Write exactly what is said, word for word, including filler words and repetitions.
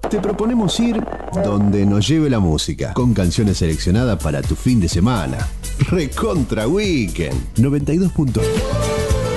te proponemos ir donde nos lleve la música, con canciones seleccionadas para tu fin de semana. Recontra Weekend noventa y dos punto uno.